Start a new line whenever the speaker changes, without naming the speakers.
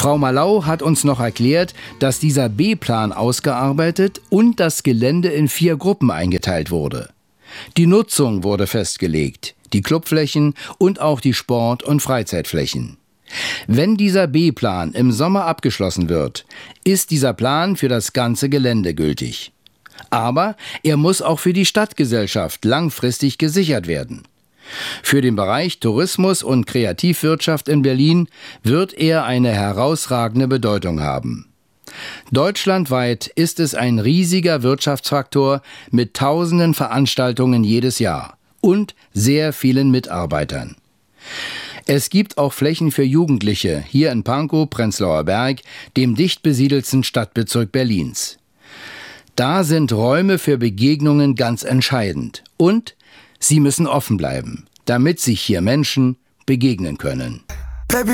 Frau Malau hat uns noch erklärt, dass dieser B-Plan ausgearbeitet und das Gelände in 4 Gruppen eingeteilt wurde. Die Nutzung wurde festgelegt, die Clubflächen und auch die Sport- und Freizeitflächen. Wenn dieser B-Plan im Sommer abgeschlossen wird, ist dieser Plan für das ganze Gelände gültig. Aber er muss auch für die Stadtgesellschaft langfristig gesichert werden. Für den Bereich Tourismus und Kreativwirtschaft in Berlin wird er eine herausragende Bedeutung haben. Deutschlandweit ist es ein riesiger Wirtschaftsfaktor mit tausenden Veranstaltungen jedes Jahr und sehr vielen Mitarbeitern. Es gibt auch Flächen für Jugendliche hier in Pankow, Prenzlauer Berg, dem dicht besiedelten Stadtbezirk Berlins. Da sind Räume für Begegnungen ganz entscheidend und sie müssen offen bleiben, damit sich hier Menschen begegnen können.
Baby,